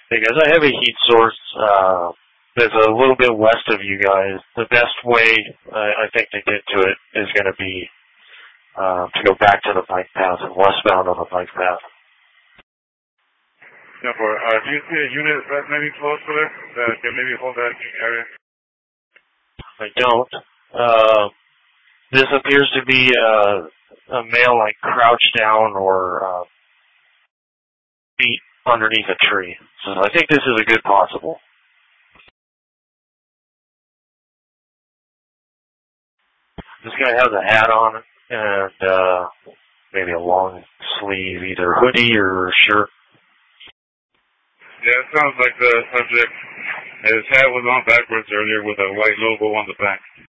because I have a heat source that's a little bit west of you guys. The best way, I think, to get to it is going to be to go back to the bike path and westbound on the bike path. Yeah, do you see a unit that maybe close to there that can maybe hold that area? I don't. This appears to be a male, like, crouched down or feet underneath a tree. So I think this is a good possible. This guy has a hat on and maybe a long sleeve, either hoodie or shirt. Yeah, it sounds like the subject. His hat was on backwards earlier with a white logo on the back.